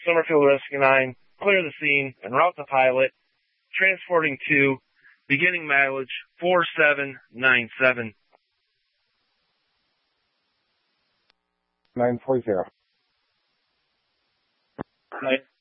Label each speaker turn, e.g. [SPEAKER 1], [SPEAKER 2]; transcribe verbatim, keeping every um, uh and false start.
[SPEAKER 1] Summerfield Rescue nine, clear the scene and route the pilot. Transporting two, beginning mileage four seven nine seven.
[SPEAKER 2] nine four zero.
[SPEAKER 1] Right.